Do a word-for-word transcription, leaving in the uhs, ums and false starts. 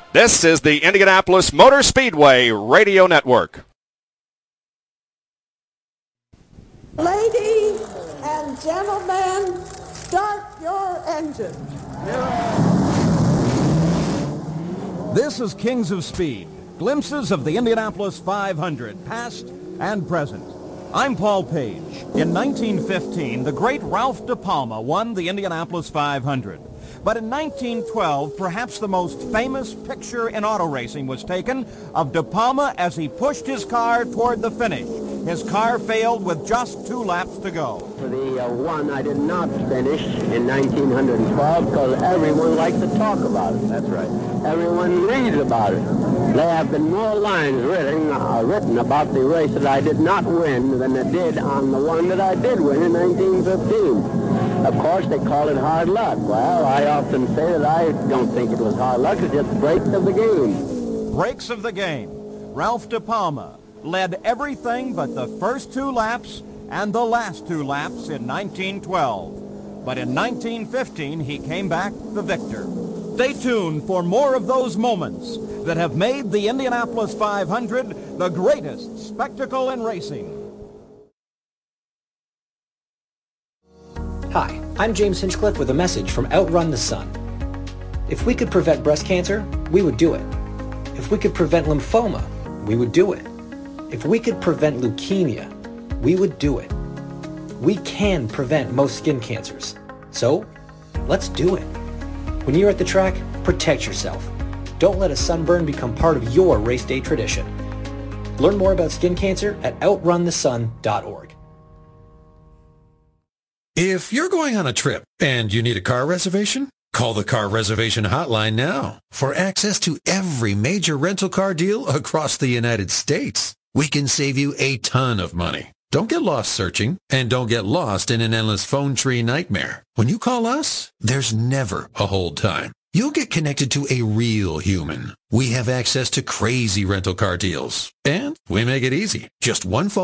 This is the Indianapolis Motor Speedway Radio Network. Ladies and gentlemen, start your engine. This is Kings of Speed, glimpses of the Indianapolis five hundred, past and present. I'm Paul Page. In nineteen fifteen, the great Ralph De Palma won the Indianapolis five hundred. But in nineteen twelve, perhaps the most famous picture in auto racing was taken of De Palma as he pushed his car toward the finish. His car failed with just two laps to go. For the uh, one I did not finish in nineteen twelve because everyone likes to talk about it. That's right. Everyone reads about it. There have been more lines written, uh, written about the race that I did not win than there did on the one that I did win in nineteen fifteen. Of course, they call it hard luck. Well, I often say that I don't think it was hard luck. It's just breaks of the game. Breaks of the game. Ralph De Palma led everything but the first two laps and the last two laps in nineteen twelve. But in nineteen fifteen, he came back the victor. Stay tuned for more of those moments that have made the Indianapolis five hundred the greatest spectacle in racing. Hi, I'm James Hinchcliffe with a message from Outrun the Sun. If we could prevent breast cancer, we would do it. If we could prevent lymphoma, we would do it. If we could prevent leukemia, we would do it. We can prevent most skin cancers. So, let's do it. When you're at the track, protect yourself. Don't let a sunburn become part of your race day tradition. Learn more about skin cancer at outrun the sun dot org. If you're going on a trip and you need a car reservation, call the car reservation hotline now for access to every major rental car deal across the United States. We can save you a ton of money. Don't get lost searching, and don't get lost in an endless phone tree nightmare. When you call us, there's never a hold time. You'll get connected to a real human. We have access to crazy rental car deals, and we make it easy. Just one phone